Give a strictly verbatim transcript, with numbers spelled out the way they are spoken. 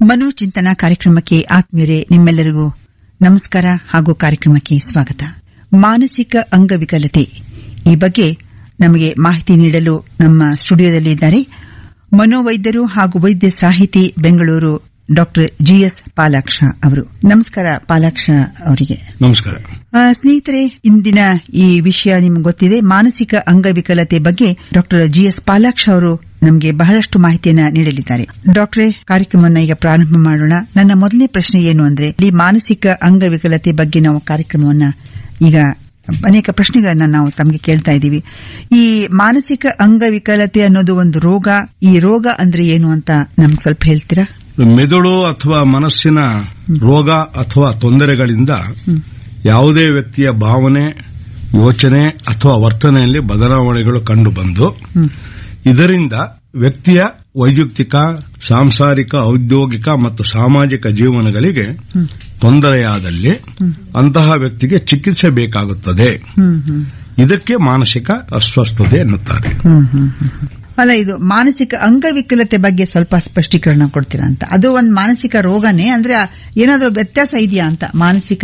ಮನೋಚಿಂತನ ಕಾರ್ಯಕ್ರಮಕ್ಕೆ ಆತ್ಮೀಯರೇ, ನಿಮ್ಮೆಲ್ಲರಿಗೂ ನಮಸ್ಕಾರ ಹಾಗೂ ಕಾರ್ಯಕ್ರಮಕ್ಕೆ ಸ್ವಾಗತ. ಮಾನಸಿಕ ಅಂಗವಿಕಲತೆ ಈ ಬಗ್ಗೆ ನಮಗೆ ಮಾಹಿತಿ ನೀಡಲು ನಮ್ಮ ಸ್ಟುಡಿಯೋದಲ್ಲಿ ಇದ್ದಾರೆ ಮನೋವೈದ್ಯರು ಹಾಗೂ ವೈದ್ಯ ಸಾಹಿತಿ ಬೆಂಗಳೂರು ಡಾಕ್ಟರ್ ಜಿಎಸ್ ಪಾಲಾಕ್ಷ ಅವರು. ನಮಸ್ಕಾರ ಪಾಲಾಕ್ಷ ಅವರಿಗೆ. ನಮಸ್ಕಾರ. ಸ್ನೇಹಿತರೆ, ಇಂದಿನ ಈ ವಿಷಯ ನಿಮ್ಗೆ ಗೊತ್ತಿದೆ, ಮಾನಸಿಕ ಅಂಗವಿಕಲತೆ ಬಗ್ಗೆ ಡಾಕ್ಟರ್ ಜಿಎಸ್ ಪಾಲಾಕ್ಷ ಅವರು ನಮಗೆ ಬಹಳಷ್ಟು ಮಾಹಿತಿಯನ್ನ ನೀಡಲಿದ್ದಾರೆ. ಡಾಕ್ಟರೇ, ಕಾರ್ಯಕ್ರಮವನ್ನು ಈಗ ಪ್ರಾರಂಭ ಮಾಡೋಣ. ನನ್ನ ಮೊದಲನೇ ಪ್ರಶ್ನೆ ಏನು ಅಂದ್ರೆ, ಈ ಮಾನಸಿಕ ಅಂಗವಿಕಲತೆ ಬಗ್ಗೆ ನಾವು ಕಾರ್ಯಕ್ರಮವನ್ನ ಈಗ ಅನೇಕ ಪ್ರಶ್ನೆಗಳನ್ನ ನಾವು ತಮಗೆ ಕೇಳ್ತಾ ಇದ್ದೀವಿ. ಈ ಮಾನಸಿಕ ಅಂಗವಿಕಲತೆ ಅನ್ನೋದು ಒಂದು ರೋಗ. ಈ ರೋಗ ಅಂದ್ರೆ ಏನು ಅಂತ ನಮ್ಗೆ ಸ್ವಲ್ಪ ಹೇಳ್ತೀರಾ? ಮೆದುಳು ಅಥವಾ ಮನಸ್ಸಿನ ರೋಗ ಅಥವಾ ತೊಂದರೆಗಳಿಂದ ಯಾವುದೇ ವ್ಯಕ್ತಿಯ ಭಾವನೆ, ಯೋಚನೆ ಅಥವಾ ವರ್ತನೆಯಲ್ಲಿ ಬದಲಾವಣೆಗಳು ಕಂಡುಬಂದು ಇದರಿಂದ ವ್ಯಕ್ತಿಯ ವೈಯಕ್ತಿಕ, ಸಾಂಸಾರಿಕ, ಔದ್ಯೋಗಿಕ ಮತ್ತು ಸಾಮಾಜಿಕ ಜೀವನಗಳಿಗೆ ತೊಂದರೆಯಾದಲ್ಲಿ ಅಂತಹ ವ್ಯಕ್ತಿಗೆ ಚಿಕಿತ್ಸೆ ಬೇಕಾಗುತ್ತದೆ. ಇದಕ್ಕೆ ಮಾನಸಿಕ ಅಸ್ವಸ್ಥತೆ ಎನ್ನುತ್ತಾರೆ. ಅಲ್ಲ, ಇದು ಮಾನಸಿಕ ಅಂಗವಿಕಲತೆ ಬಗ್ಗೆ ಸ್ವಲ್ಪ ಸ್ಪಷ್ಟೀಕರಣ ಕೊಡ್ತೀರಾ ಅಂತ? ಅದು ಒಂದು ಮಾನಸಿಕ ರೋಗನೇ ಅಂದ್ರೆ ಏನಾದ್ರೂ ವ್ಯತ್ಯಾಸ ಇದೆಯಾ ಅಂತ? ಮಾನಸಿಕ